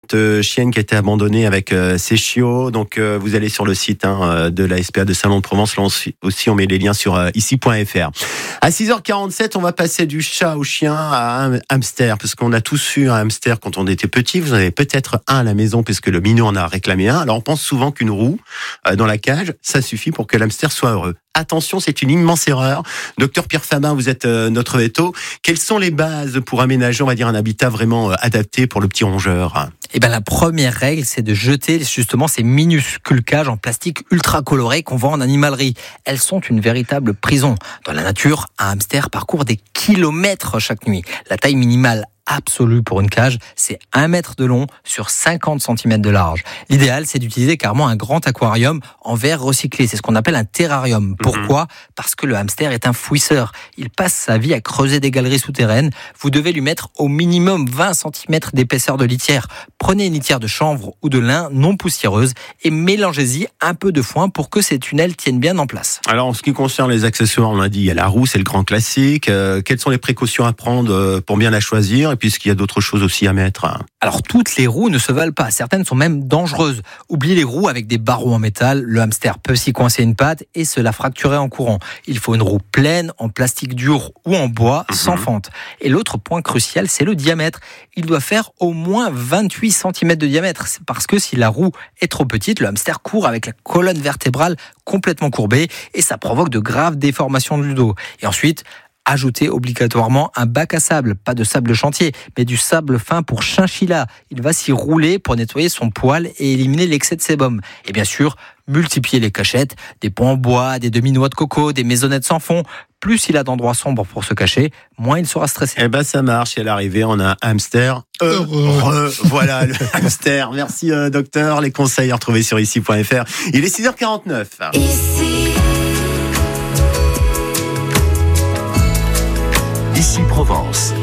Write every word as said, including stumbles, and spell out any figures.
Euh, chienne qui a été abandonnée avec euh, ses chiots. Donc euh, vous allez sur le site hein, de la S P A de Salon de Provence. Là aussi on met les liens sur euh, ici point f r. À six heures quarante-sept, on va passer du chat au chien à un hamster, parce qu'on a tous eu un hamster quand on était petit. Vous en avez peut-être un à la maison puisque le minou en a réclamé un. Alors on pense souvent qu'une roue euh, dans la cage, ça suffit pour que l'hamster soit heureux. Attention, c'est une immense erreur. Docteur Pierre Fabin, vous êtes euh, notre véto. Quelles sont les bases pour aménager, on va dire, un habitat vraiment euh, adapté pour le petit rongeur ? Eh ben, la première règle, c'est de jeter justement ces minuscules cages en plastique ultra colorées qu'on vend en animalerie. Elles sont une véritable prison. Dans la nature, un hamster parcourt des kilomètres chaque nuit. La taille minimale absolue pour une cage, c'est un mètre de long sur cinquante centimètres de large. L'idéal, c'est d'utiliser carrément un grand aquarium en verre recyclé. C'est ce qu'on appelle un terrarium. Pourquoi ? Parce que le hamster est un fouisseur. Il passe sa vie à creuser des galeries souterraines. Vous devez lui mettre au minimum vingt centimètres d'épaisseur de litière. Prenez une litière de chanvre ou de lin non poussiéreuse et mélangez-y un peu de foin pour que ces tunnels tiennent bien en place. Alors, en ce qui concerne les accessoires, on a dit, il y a la roue, c'est le grand classique. Euh, quelles sont les précautions à prendre pour bien la choisir ? Et puis, est-ce qu'il y a d'autres choses aussi à mettre ? Alors, toutes les roues ne se valent pas. Certaines sont même dangereuses. Oubliez les roues avec des barreaux en métal. Le hamster peut s'y coincer une patte et se la fracturer en courant. Il faut une roue pleine, en plastique dur ou en bois, mmh. sans fente. Et l'autre point crucial, c'est le diamètre. Il doit faire au moins vingt-huit centimètres de diamètre. C'est parce que si la roue est trop petite, le hamster court avec la colonne vertébrale complètement courbée et ça provoque de graves déformations du dos. Et ensuite, ajoutez obligatoirement un bac à sable, pas de sable chantier, mais du sable fin pour chinchilla. Il va s'y rouler pour nettoyer son poil et éliminer l'excès de sébum. Et bien sûr, multipliez les cachettes, des ponts en bois, des demi-noix de coco, des maisonnettes sans fond. Plus il a d'endroits sombres pour se cacher, moins il sera stressé. Eh ben ça marche, et à l'arrivée, on a un hamster heureux. Voilà, le hamster. Merci euh, docteur, les conseils à retrouver sur ici point f r. Il est six heures quarante-neuf. Ici. Ici Provence.